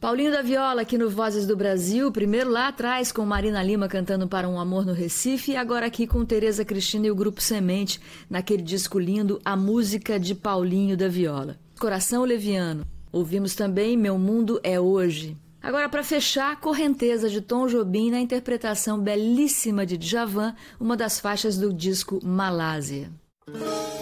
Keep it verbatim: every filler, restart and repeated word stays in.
Paulinho da Viola aqui no Vozes do Brasil, primeiro lá atrás com Marina Lima cantando Para um Amor no Recife e agora aqui com Tereza Cristina e o Grupo Semente, naquele disco lindo, A Música de Paulinho da Viola. Coração Leviano. Ouvimos também Meu Mundo é Hoje. Agora, para fechar, Correnteza de Tom Jobim na interpretação belíssima de Djavan, uma das faixas do disco Malásia.